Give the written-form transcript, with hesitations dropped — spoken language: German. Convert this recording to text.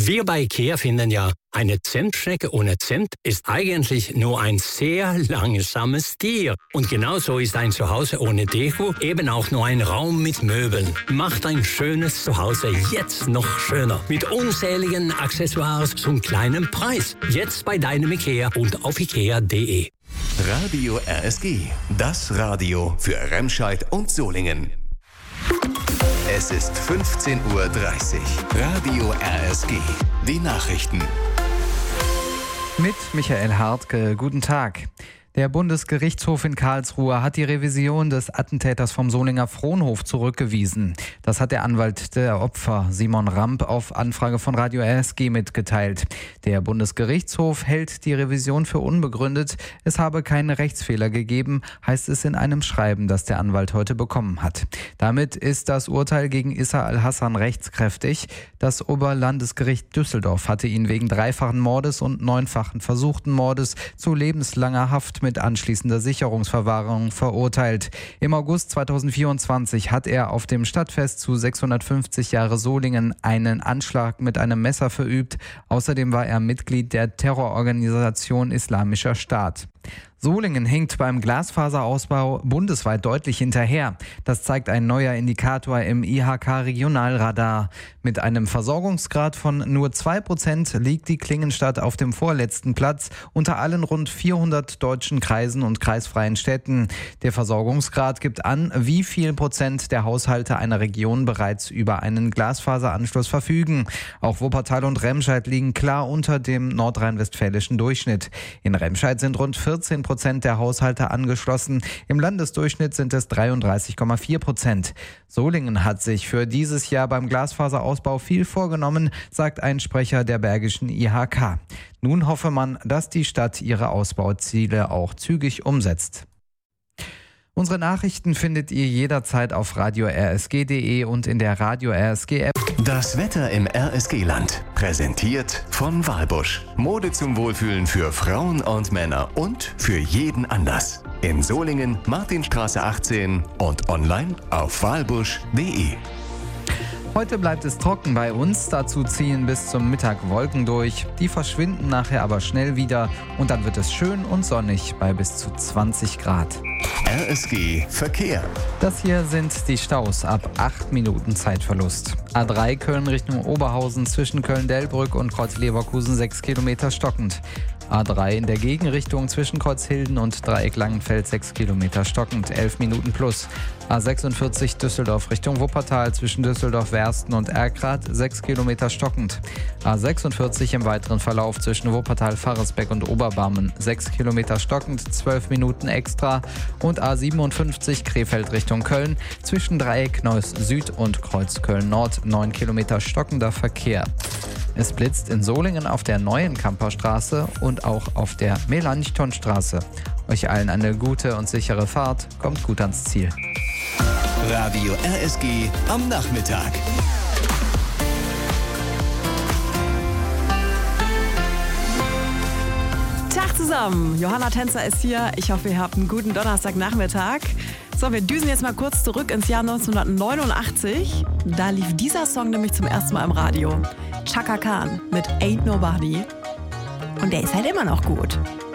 Wir bei IKEA finden ja, eine Zimtschnecke ohne Zimt ist eigentlich nur ein sehr langsames Tier. Und genauso ist ein Zuhause ohne Deko eben auch nur ein Raum mit Möbeln. Macht ein schönes Zuhause jetzt noch schöner. Mit unzähligen Accessoires zum kleinen Preis. Jetzt bei deinem IKEA und auf ikea.de. Radio RSG, das Radio für Remscheid und Solingen. Es ist 15:30 Uhr. Radio RSG, die Nachrichten. Mit Michael Hartke, guten Tag. Der Bundesgerichtshof in Karlsruhe hat die Revision des Attentäters vom Solinger Fronhof zurückgewiesen. Das hat der Anwalt der Opfer, Simon Ramp, auf Anfrage von Radio RSG mitgeteilt. Der Bundesgerichtshof hält die Revision für unbegründet. Es habe keine Rechtsfehler gegeben, heißt es in einem Schreiben, das der Anwalt heute bekommen hat. Damit ist das Urteil gegen Issa al-Hassan rechtskräftig. Das Oberlandesgericht Düsseldorf hatte ihn wegen 3-fachen Mordes und 9-fachen versuchten Mordes zu lebenslanger Haft mit anschließender Sicherungsverwahrung verurteilt. Im August 2024 hat er auf dem Stadtfest zu 650 Jahre Solingen einen Anschlag mit einem Messer verübt. Außerdem war er Mitglied der Terrororganisation Islamischer Staat. Solingen hinkt beim Glasfaserausbau bundesweit deutlich hinterher. Das zeigt ein neuer Indikator im IHK-Regionalradar. Mit einem Versorgungsgrad von nur 2% liegt die Klingenstadt auf dem vorletzten Platz unter allen rund 400 deutschen Kreisen und kreisfreien Städten. Der Versorgungsgrad gibt an, wie viel Prozent der Haushalte einer Region bereits über einen Glasfaseranschluss verfügen. Auch Wuppertal und Remscheid liegen klar unter dem nordrhein-westfälischen Durchschnitt. In Remscheid sind rund 14% der Haushalte angeschlossen. Im Landesdurchschnitt sind es 33,4%. Solingen hat sich für dieses Jahr beim Glasfaserausbau viel vorgenommen, sagt ein Sprecher der Bergischen IHK. Nun hoffe man, dass die Stadt ihre Ausbauziele auch zügig umsetzt. Unsere Nachrichten findet ihr jederzeit auf radio-rsg.de und in der Radio RSG App. Das Wetter im RSG-Land. Präsentiert von Walbusch. Mode zum Wohlfühlen für Frauen und Männer und für jeden Anlass. In Solingen, Martinstraße 18 und online auf walbusch.de. Heute bleibt es trocken bei uns, dazu ziehen bis zum Mittag Wolken durch. Die verschwinden nachher aber schnell wieder und dann wird es schön und sonnig bei bis zu 20 Grad. RSG Verkehr. Das hier sind die Staus ab 8 Minuten Zeitverlust. A3 Köln Richtung Oberhausen zwischen Köln-Delbrück und Kreuz-Leverkusen 6 Kilometer stockend. A3 in der Gegenrichtung zwischen Kreuzhilden und Dreieck Langenfeld 6 Kilometer stockend, 11 Minuten plus. A46 Düsseldorf Richtung Wuppertal zwischen Düsseldorf-Wersten und Erkrath 6 Kilometer stockend. A46 im weiteren Verlauf zwischen Wuppertal-Farresbeck und Oberbarmen 6 Kilometer stockend, 12 Minuten extra. Und A57 Krefeld Richtung Köln zwischen Dreieck Neuss Süd und Kreuz Köln Nord 9 Kilometer stockender Verkehr. Es blitzt in Solingen auf der neuen Kamperstraße und auch auf der Melanchthonstraße. Euch allen eine gute und sichere Fahrt. Kommt gut ans Ziel. Radio RSG am Nachmittag. Tag zusammen, Johanna Tänzer ist hier. Ich hoffe, ihr habt einen guten Donnerstagnachmittag. So, wir düsen jetzt mal kurz zurück ins Jahr 1989. Da lief dieser Song nämlich zum ersten Mal im Radio. Chaka Khan mit Ain't Nobody. Und der ist halt immer noch gut.